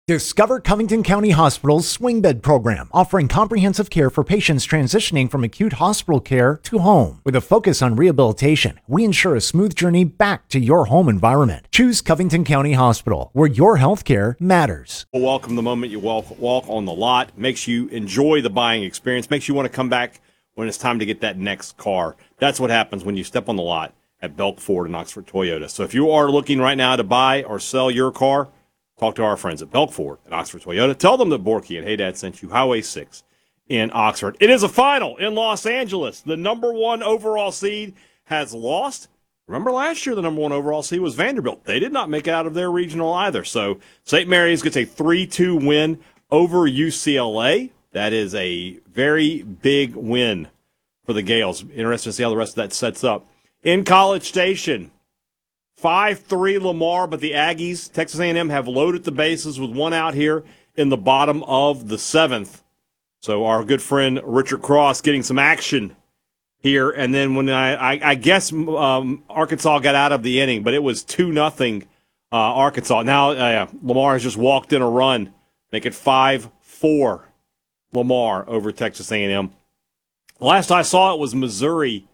Discover Covington County Hospital's swing bed program, offering comprehensive care for patients transitioning from acute hospital care to home. With a focus on rehabilitation, we ensure a smooth journey back to your home environment. Choose Covington County Hospital, where your health care matters. Welcome the moment you walk on the lot. Makes you enjoy the buying experience. Makes you want to come back when it's time to get that next car. That's what happens when you step on the lot at Belk Ford and Oxford Toyota. So if you are looking right now to buy or sell your car, talk to our friends at Belk Ford and Oxford Toyota. Tell them that Borky and Hey Dad sent you. Highway 6 in Oxford. It is a final in Los Angeles. The number one overall seed has lost. Remember last year the number one overall seed was Vanderbilt. They did not make it out of their regional either. So St. Mary's gets a 3-2 win over UCLA. That is a very big win for the Gales. Interesting to see how the rest of that sets up. In College Station, 5-3 Lamar, but the Aggies, Texas A&M, have loaded the bases with one out here in the bottom of the seventh. So our good friend Richard Cross getting some action here. And then when I guess Arkansas got out of the inning, but it was 2-0 Arkansas. Now Lamar has just walked in a run, make it 5-4 Lamar over Texas A&M. Last I saw it was Missouri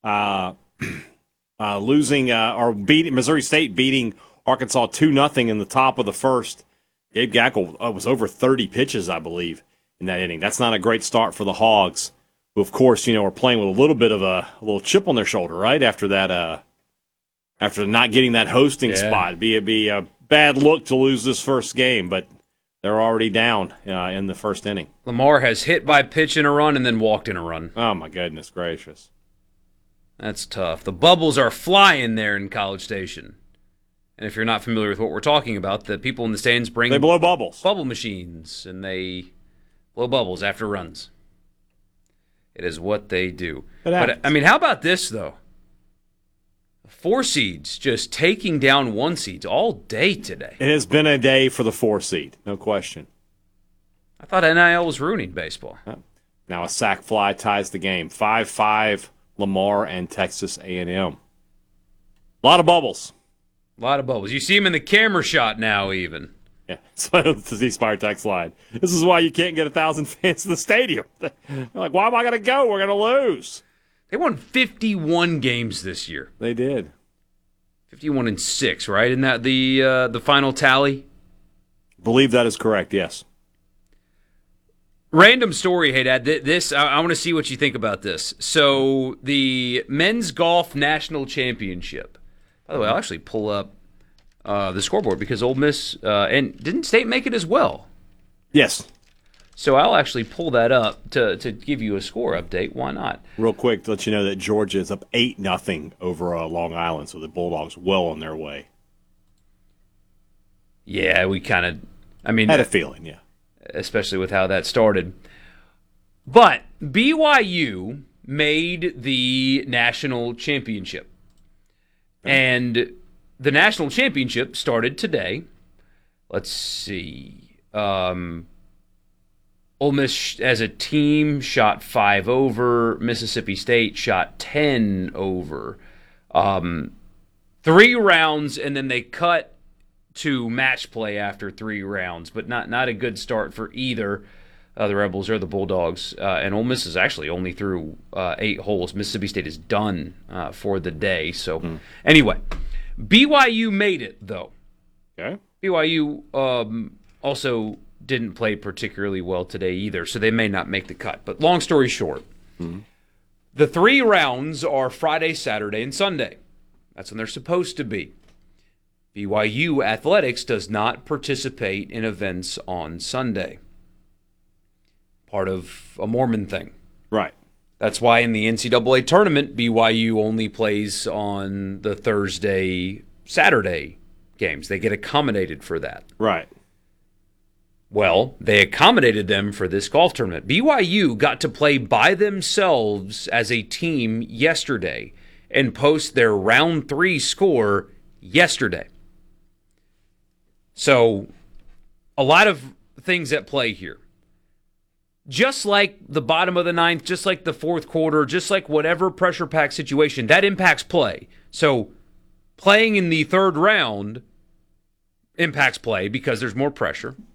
losing or beating Missouri State beating Arkansas 2-0 in the top of the first. Gabe Gackle was over 30 pitches, I believe, in that inning. That's not a great start for the Hogs, who, of course, are playing with a little bit of a little chip on their shoulder, right? After that, after not getting that hosting spot, it'd be a bad look to lose this first game, but they're already down in the first inning. Lamar has hit by pitch in a run and then walked in a run. Oh my goodness gracious. That's tough. The bubbles are flying there in College Station. And if you're not familiar with what we're talking about, the people in the stands bring... They blow bubbles. Bubble machines, and they blow bubbles after runs. It is what they do. But, I mean, how about this, though? 4 seeds just taking down 1 seeds all day today. It has been a day for the 4 seed, no question. I thought NIL was ruining baseball. Now a sac fly ties the game. 5-5 Lamar and Texas A&M. A lot of bubbles. A lot of bubbles. You see him in the camera shot now, even. Yeah, so the Z-Spire text line. This is why you can't get 1,000 fans in the stadium. They're like, why am I going to go? We're going to lose. They won 51 games this year. They did. 51-6, right? Isn't that the final tally? Believe that is correct, yes. Random story, hey, Dad. This I want to see what you think about this. So the men's golf national championship. By the way, I'll actually pull up the scoreboard because Ole Miss and didn't State make it as well? Yes. So I'll actually pull that up to give you a score update. Why not? Real quick to let you know that Georgia is up 8-0 over Long Island, so the Bulldogs well on their way. Yeah, we kind of, had a feeling, yeah. Especially with how that started. But BYU made the national championship. And the national championship started today. Let's see. Ole Miss as a team shot 5 over. Mississippi State shot 10 over. 3 rounds, and then they cut to match play after 3 rounds, but not a good start for either the Rebels or the Bulldogs. And Ole Miss is actually only through 8 holes. Mississippi State is done for the day. So anyway, BYU made it, though. Okay. BYU also didn't play particularly well today either, so they may not make the cut. But long story short, the 3 rounds are Friday, Saturday, and Sunday. That's when they're supposed to be. BYU Athletics does not participate in events on Sunday. Part of a Mormon thing. Right. That's why in the NCAA tournament, BYU only plays on the Thursday, Saturday games. They get accommodated for that. Right. Well, they accommodated them for this golf tournament. BYU got to play by themselves as a team yesterday and post their round 3 score yesterday. So, a lot of things at play here. Just like the bottom of the 9th, just like the 4th quarter, just like whatever pressure-packed situation, that impacts play. So, playing in the 3rd round impacts play because there's more pressure.